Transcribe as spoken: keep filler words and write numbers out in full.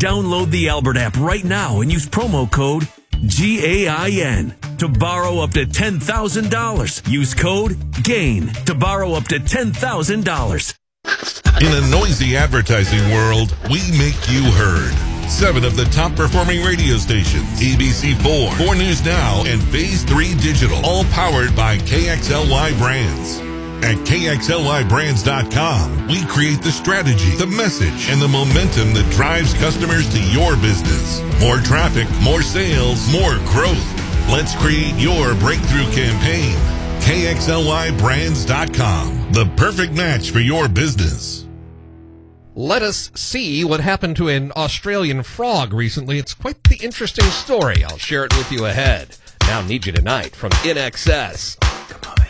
Download the Albert app right now and use promo code G A I N to borrow up to ten thousand dollars. Use code GAIN to borrow up to ten thousand dollars. In a noisy advertising world, we make you heard. Seven of the top performing radio stations, A B C four, four News Now, and Phase three Digital, all powered by K X L Y Brands. At K X L Y brands dot com, we create the strategy, the message, and the momentum that drives customers to your business. More traffic, more sales, more growth. Let's create your breakthrough campaign. K X L Y brands dot com, the perfect match for your business. Let us see what happened to an Australian frog recently. It's quite the interesting story. I'll share it with you ahead. Now Need You Tonight from In Excess. Come on.